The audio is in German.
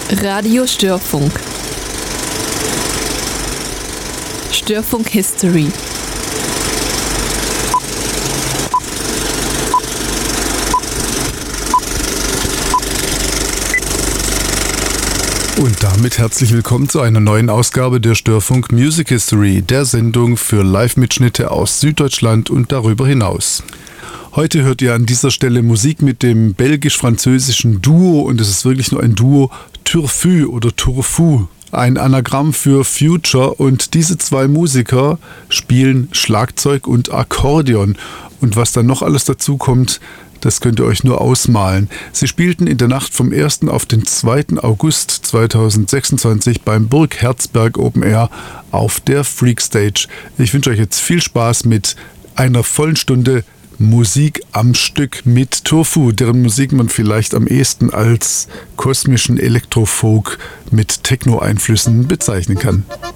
Radio Störfunk. Störfunk History. Und damit herzlich willkommen zu einer neuen Ausgabe der Störfunk Music History, der Sendung für Live-Mitschnitte aus Süddeutschland und darüber hinaus. Heute hört ihr an dieser Stelle Musik mit dem belgisch-französischen Duo, und es ist wirklich nur ein Duo, Turfu oder Turfu, ein Anagramm für Future, und diese zwei Musiker spielen Schlagzeug und Akkordeon. Und was dann noch alles dazu kommt, das könnt ihr euch nur ausmalen. Sie spielten in der Nacht vom 1. auf den 2. August 2026 beim Burg Herzberg Open Air auf der Freak Stage. Ich wünsche euch jetzt viel Spaß mit einer vollen Stunde Musik am Stück mit Turfu, deren Musik man vielleicht am ehesten als kosmischen Elektrofolk mit Techno-Einflüssen bezeichnen kann.